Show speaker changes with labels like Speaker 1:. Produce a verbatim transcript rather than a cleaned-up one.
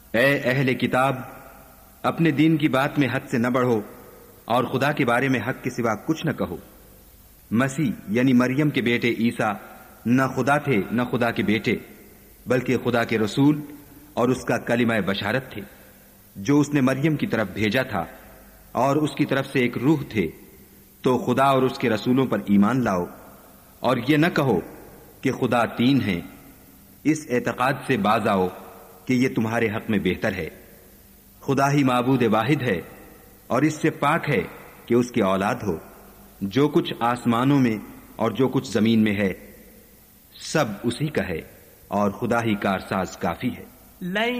Speaker 1: ए अहले किताब, अपने दीन की बात में हद से न बढ़ो और खुदा के बारे में हक के सिवा कुछ न कहो। मसीह यानी मरियम के बेटे ईसा न खुदा थे न खुदा के बेटे, बल्कि खुदा के रसूल और उसका कलिमा बशारत थे, जो उसने मरियम की तरफ भेजा था, और उसकी तरफ से एक रूह थे। तो खुदा और उसके रसूलों पर ईमान लाओ और ये न कहो कि खुदा तीन हैं। इस एतकाद से बाज आओ कि ये तुम्हारे हक में बेहतर है। खुदा ही माबूद वाहिद है और इससे पाक है कि उसकी औलाद हो। जो कुछ आसमानों में और जो कुछ जमीन में है, सब उसी का है और खुदा ही कारसाज काफी है।